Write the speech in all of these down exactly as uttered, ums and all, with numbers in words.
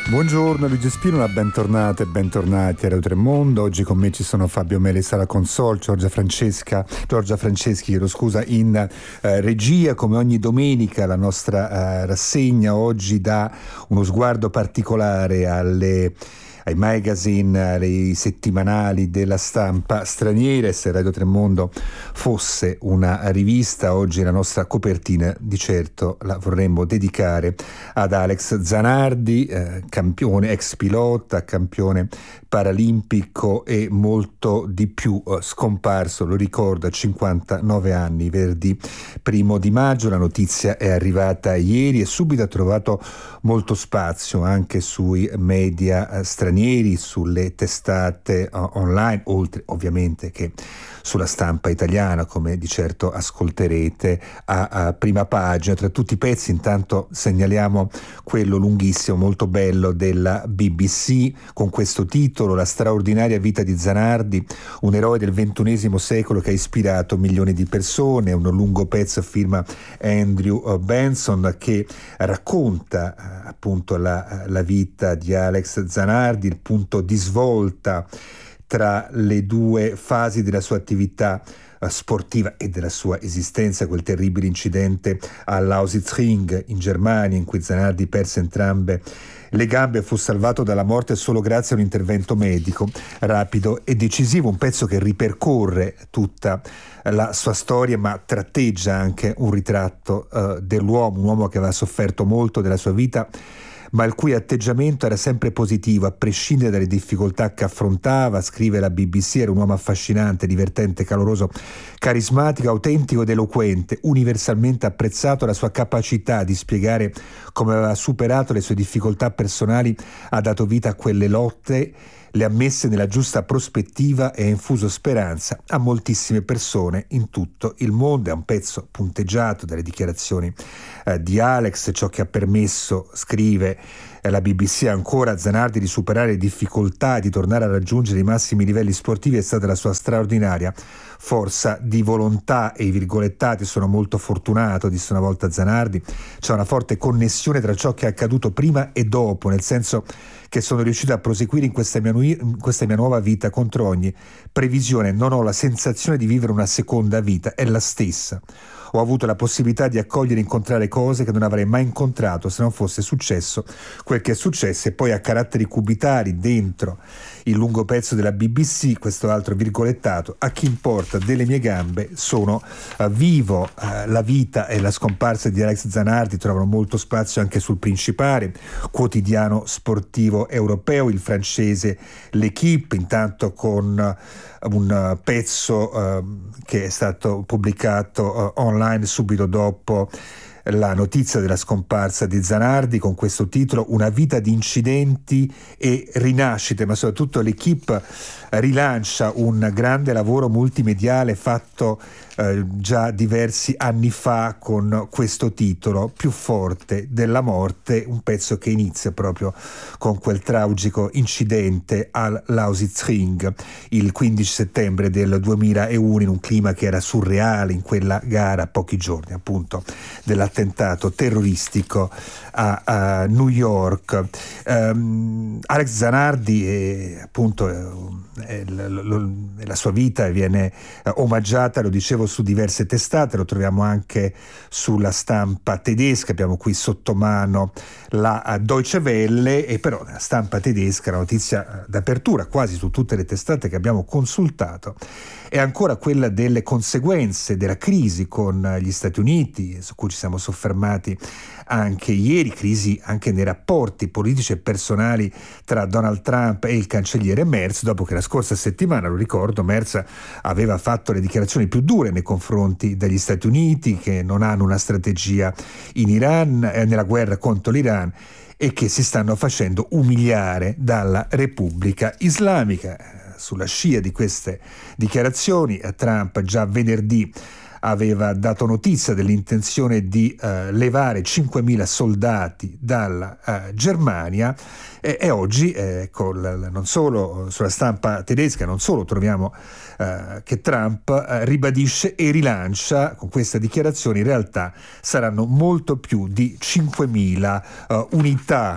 Buongiorno Luigi Spinola, bentornate e bentornati a Radio Tremondo. Oggi con me ci sono Fabio Mele, Sara Consol, Giorgia Francesca, Giorgia Franceschi, chiedo scusa, in eh, regia. Come ogni domenica la nostra eh, rassegna oggi dà uno sguardo particolare alle ai magazine, ai settimanali della stampa straniera. E se Radio Tremondo fosse una rivista, oggi la nostra copertina di certo la vorremmo dedicare ad Alex Zanardi, eh, campione, ex pilota, campione paralimpico e molto di più, eh, scomparso, lo ricordo, a cinquantanove anni, venerdì primo di maggio. La notizia è arrivata ieri e subito ha trovato molto spazio anche sui media eh, stranieri, sulle testate uh, online, oltre ovviamente che sulla stampa italiana, come di certo ascolterete a, a prima pagina. Tra tutti i pezzi intanto segnaliamo quello lunghissimo, molto bello, della B B C, con questo titolo: La straordinaria vita di Zanardi, un eroe del ventunesimo secolo che ha ispirato milioni di persone. Un lungo pezzo a firma Andrew Benson che racconta uh, appunto la, la vita di Alex Zanardi, il punto di svolta tra le due fasi della sua attività uh, sportiva e della sua esistenza, quel terribile incidente all'Ausitzring in Germania in cui Zanardi perse entrambe le gambe e fu salvato dalla morte solo grazie a un intervento medico rapido e decisivo. Un pezzo che ripercorre tutta la sua storia, ma tratteggia anche un ritratto uh, dell'uomo, un uomo che aveva sofferto molto della sua vita, ma il cui atteggiamento era sempre positivo, a prescindere dalle difficoltà che affrontava. Scrive la B B C: era un uomo affascinante, divertente, caloroso, carismatico, autentico ed eloquente, universalmente apprezzato. La sua capacità di spiegare come aveva superato le sue difficoltà personali ha dato vita a quelle lotte, le ha messe nella giusta prospettiva e ha infuso speranza a moltissime persone in tutto il mondo. È un pezzo punteggiato dalle dichiarazioni eh, di Alex, ciò che ha permesso, scrive eh, la B B C ancora, a Zanardi di superare le difficoltà e di tornare a raggiungere i massimi livelli sportivi è stata la sua straordinaria forza di volontà. E i virgolettati: sono molto fortunato, disse una volta Zanardi, c'è una forte connessione tra ciò che è accaduto prima e dopo, nel senso che sono riuscito a proseguire in questa mia, nu- in questa mia nuova vita contro ogni previsione. Non ho la sensazione di vivere una seconda vita, è la stessa. Ho avuto la possibilità di accogliere e incontrare cose che non avrei mai incontrato se non fosse successo quel che è successo. E poi a caratteri cubitali dentro il lungo pezzo della B B C questo altro virgolettato: a chi importa delle mie gambe, sono uh, vivo. Uh, la vita e la scomparsa di Alex Zanardi trovano molto spazio anche sul principale quotidiano sportivo europeo, il francese L'Équipe, intanto con uh, un uh, pezzo uh, che è stato pubblicato uh, online subito dopo la notizia della scomparsa di Zanardi, con questo titolo: Una vita di incidenti e rinascite. Ma soprattutto L'Équipe rilancia un grande lavoro multimediale fatto eh, già diversi anni fa con questo titolo, Più forte della morte, un pezzo che inizia proprio con quel tragico incidente all'Ausitzring il quindici settembre del duemilauno, in un clima che era surreale in quella gara, a pochi giorni appunto dell'attentato terroristico a, a New York. Um, Alex Zanardi è, appunto è, è, lo, la sua vita viene eh, omaggiata, lo dicevo, su diverse testate, lo troviamo anche sulla stampa tedesca. Abbiamo qui sotto mano la Deutsche Welle, e però la stampa tedesca, la notizia d'apertura quasi su tutte le testate che abbiamo consultato, è ancora quella delle conseguenze della crisi con gli Stati Uniti, su cui ci siamo soffermati anche ieri, crisi anche nei rapporti politici e personali tra Donald Trump e il cancelliere Merz, dopo che la scorsa settimana, lo ricordo, Merz aveva fatto le dichiarazioni più dure nei confronti degli Stati Uniti, che non hanno una strategia in Iran, eh, nella guerra contro l'Iran, e che si stanno facendo umiliare dalla Repubblica Islamica. Sulla scia di queste dichiarazioni, Trump già venerdì aveva dato notizia dell'intenzione di uh, levare cinquemila soldati dalla uh, Germania, e, e oggi eh, col, non solo sulla stampa tedesca, non solo troviamo uh, che Trump uh, ribadisce e rilancia con questa dichiarazione: in realtà saranno molto più di cinquemila uh, unità.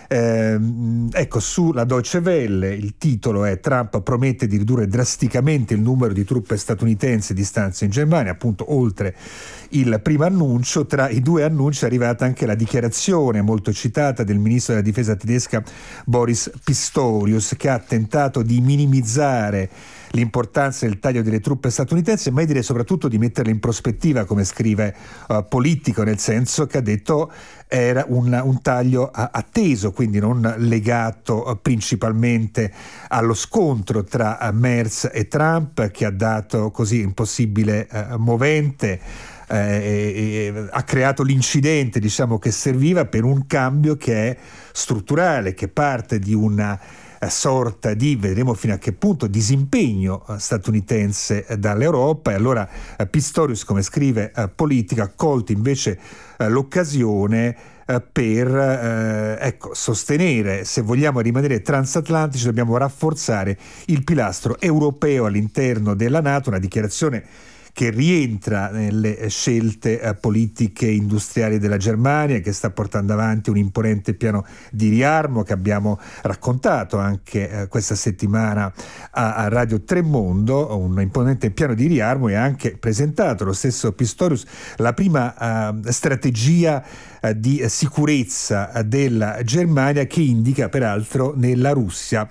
Eh, ecco, sulla Deutsche Welle il titolo è: Trump promette di ridurre drasticamente il numero di truppe statunitensi di stanza in Germania. Appunto, oltre il primo annuncio, tra i due annunci è arrivata anche la dichiarazione molto citata del ministro della difesa tedesca Boris Pistorius, che ha tentato di minimizzare l'importanza del taglio delle truppe statunitensi, ma direi soprattutto di metterle in prospettiva, come scrive uh, Politico, nel senso che ha detto era un, un taglio atteso, quindi non legato uh, principalmente allo scontro tra uh, Merz e Trump, che ha dato così un possibile uh, movente. Eh, e, e, ha creato l'incidente, diciamo, che serviva per un cambio che è strutturale, che parte di una eh, sorta di, vedremo fino a che punto, disimpegno eh, statunitense eh, dall'Europa. E allora eh, Pistorius, come scrive eh, Politico, ha colto invece eh, l'occasione eh, per eh, ecco, sostenere: se vogliamo rimanere transatlantici dobbiamo rafforzare il pilastro europeo all'interno della NATO. Una dichiarazione che rientra nelle scelte eh, politiche industriali della Germania, che sta portando avanti un imponente piano di riarmo che abbiamo raccontato anche eh, questa settimana a, a Radio Tremondo. Un imponente piano di riarmo, e ha anche presentato lo stesso Pistorius la prima eh, strategia eh, di sicurezza della Germania, che indica peraltro nella Russia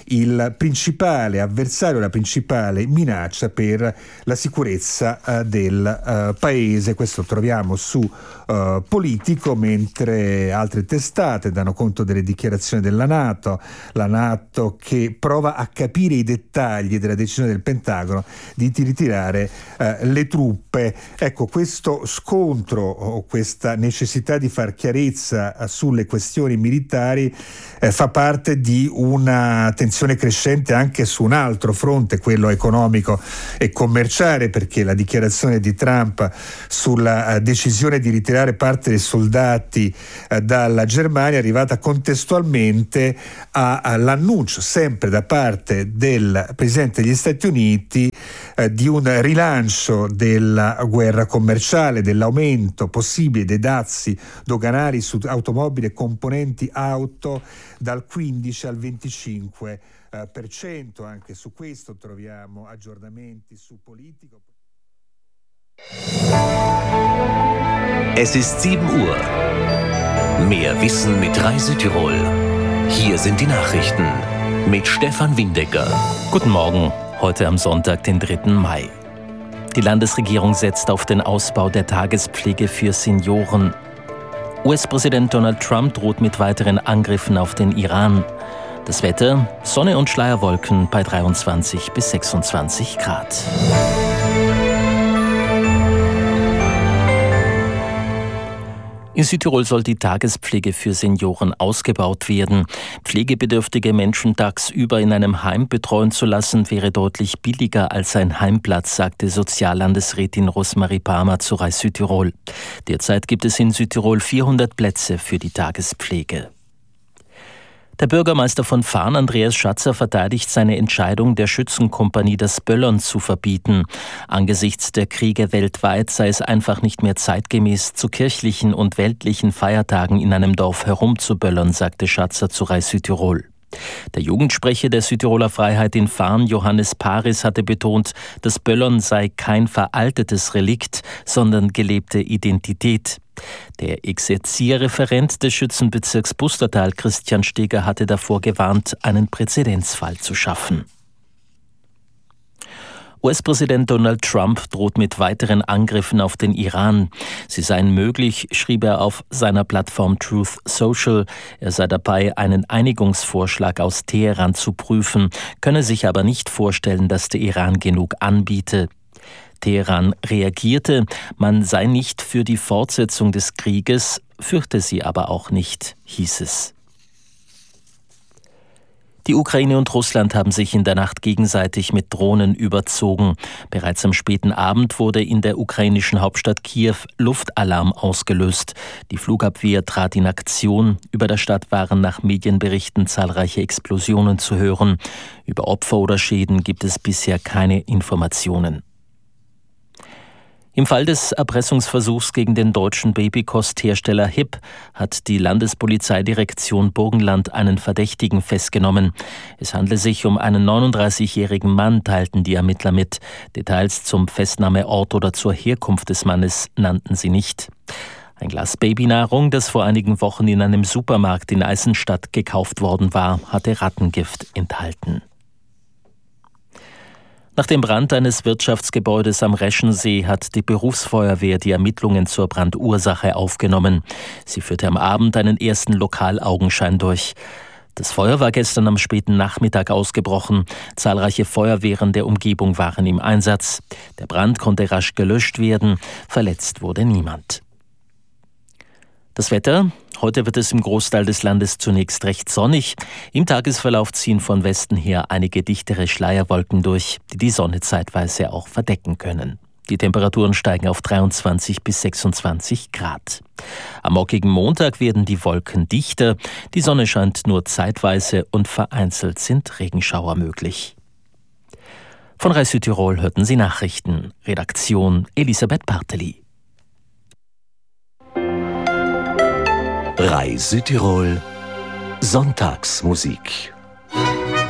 il principale avversario, la principale minaccia per la sicurezza uh, del uh, paese. Questo troviamo su uh, Politico, mentre altre testate danno conto delle dichiarazioni della NATO, la NATO che prova a capire i dettagli della decisione del Pentagono di ritirare uh, le truppe. Ecco, questo scontro o questa necessità di far chiarezza uh, sulle questioni militari eh, fa parte di una tensione crescente anche su un altro fronte, quello economico e commerciale, perché la dichiarazione di Trump sulla uh, decisione di ritirare parte dei soldati uh, dalla Germania è arrivata contestualmente all'annuncio, sempre da parte del Presidente degli Stati Uniti, uh, di un rilancio della guerra commerciale, dell'aumento possibile dei dazi doganali su automobili e componenti auto dal quindici al venticinque per cento. Anche su questo troviamo aggiornamenti su Politico. Es ist sieben Uhr. Mehr Wissen mit Reisetirol. Hier sind die Nachrichten mit Stefan Windecker. Guten Morgen, heute am Sonntag, den dritten Mai. Die Landesregierung setzt auf den Ausbau der Tagespflege für Senioren. U S-Präsident Donald Trump droht mit weiteren Angriffen auf den Iran. Das Wetter: Sonne und Schleierwolken bei dreiundzwanzig bis sechsundzwanzig Grad. In Südtirol soll die Tagespflege für Senioren ausgebaut werden. Pflegebedürftige Menschen tagsüber in einem Heim betreuen zu lassen, wäre deutlich billiger als ein Heimplatz, sagte Soziallandesrätin Rosmarie Palmer zu Reis Südtirol. Derzeit gibt es in Südtirol vierhundert Plätze für die Tagespflege. Der Bürgermeister von Farn, Andreas Schatzer, verteidigt seine Entscheidung, der Schützenkompanie das Böllern zu verbieten. Angesichts der Kriege weltweit sei es einfach nicht mehr zeitgemäß, zu kirchlichen und weltlichen Feiertagen in einem Dorf herumzuböllern, sagte Schatzer zu Reis Südtirol. Der Jugendsprecher der Südtiroler Freiheit in Farn, Johannes Paris, hatte betont, das Böllern sei kein veraltetes Relikt, sondern gelebte Identität. Der Exerzierreferent des Schützenbezirks Pustertal, Christian Steger, hatte davor gewarnt, einen Präzedenzfall zu schaffen. U S-Präsident Donald Trump droht mit weiteren Angriffen auf den Iran. Sie seien möglich, schrieb er auf seiner Plattform Truth Social. Er sei dabei, einen Einigungsvorschlag aus Teheran zu prüfen, könne sich aber nicht vorstellen, dass der Iran genug anbiete. Teheran reagierte, man sei nicht für die Fortsetzung des Krieges, fürchte sie aber auch nicht, hieß es. Die Ukraine und Russland haben sich in der Nacht gegenseitig mit Drohnen überzogen. Bereits am späten Abend wurde in der ukrainischen Hauptstadt Kiew Luftalarm ausgelöst. Die Flugabwehr trat in Aktion. Über der Stadt waren nach Medienberichten zahlreiche Explosionen zu hören. Über Opfer oder Schäden gibt es bisher keine Informationen. Im Fall des Erpressungsversuchs gegen den deutschen Babykosthersteller H I P hat die Landespolizeidirektion Burgenland einen Verdächtigen festgenommen. Es handle sich um einen neununddreißigjährigen Mann, teilten die Ermittler mit. Details zum Festnahmeort oder zur Herkunft des Mannes nannten sie nicht. Ein Glas Babynahrung, das vor einigen Wochen in einem Supermarkt in Eisenstadt gekauft worden war, hatte Rattengift enthalten. Nach dem Brand eines Wirtschaftsgebäudes am Reschensee hat die Berufsfeuerwehr die Ermittlungen zur Brandursache aufgenommen. Sie führte am Abend einen ersten Lokalaugenschein durch. Das Feuer war gestern am späten Nachmittag ausgebrochen. Zahlreiche Feuerwehren der Umgebung waren im Einsatz. Der Brand konnte rasch gelöscht werden. Verletzt wurde niemand. Das Wetter: Heute wird es im Großteil des Landes zunächst recht sonnig. Im Tagesverlauf ziehen von Westen her einige dichtere Schleierwolken durch, die die Sonne zeitweise auch verdecken können. Die Temperaturen steigen auf dreiundzwanzig bis sechsundzwanzig Grad. Am morgigen Montag werden die Wolken dichter. Die Sonne scheint nur zeitweise und vereinzelt sind Regenschauer möglich. Von Rai Südtirol hörten Sie Nachrichten. Redaktion Elisabeth Barteli. Rai Südtirol Sonntagsmusik.